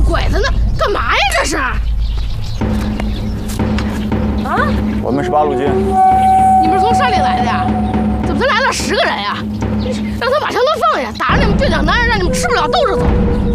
鬼子呢？干嘛呀这是？啊？ 我们是八路军。 你们是从山里来的呀？怎么才来了10个人呀？让他把枪都放下，打着你们倔强男人，让你们吃不了兜着走。